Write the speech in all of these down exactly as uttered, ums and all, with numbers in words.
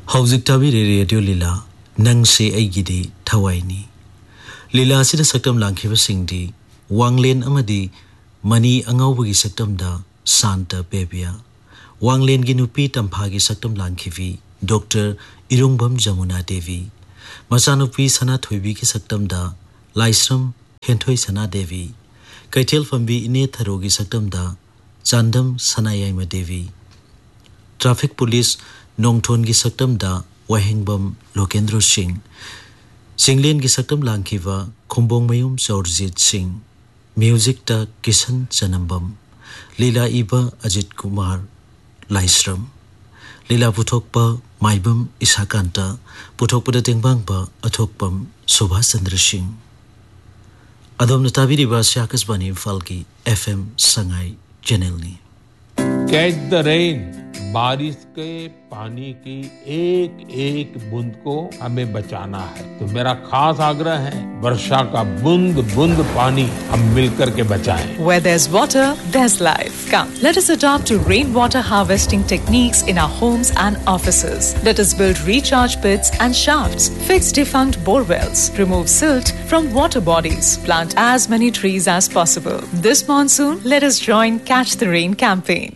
Hauzik tabiri radio lila nang se aigidi thawaini lila sida saktam langkhiba singdi wanglen amadi mani angawbagi saktam da santa pebia wanglen gi nupi tamphagi saktam langkhivi Doctor Irungbam Jamuna Devi masanupi sana thoibi ki saktam da laisram henthoi sana devi kaithel fambi ine tharogi saktam da chandam sanayai devi traffic police nongthon gi saktam da wahengbam lokendro singh singlen gi saktam langkhiwa khumbong mayum Saurjit Singh music ta Kisan Chanambam lila iba Ajit Kumar laisram lila puthokpa maibam Isakanta puthokpada tengbangpa athokpam Subhash Chandra Singh adom natabiri ba Akashvani Falki F M Sangai channel ni Catch the rain बारिश के पानी की एक एक बूंद को हमें बचाना है तो मेरा खास आग्रह है वर्षा का बूंद बूंद पानी हम मिलकर के बचाएं Where there's water there's life come let us adopt to rainwater harvesting techniques in our homes and offices let us build recharge pits and shafts fix defunct bore wells remove silt from water bodies plant as many trees as possible this monsoon let us join Catch the Rain campaign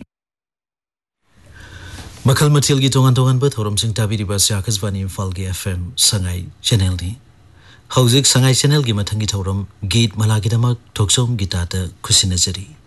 Makal matil gi tongan tongan ba thoram sing tabiri ba Akashvani Falki F M Sangai channel ni Hauzik Sangai channel gi mathangi thoram git malagi damak thoksom gita ta khusinajari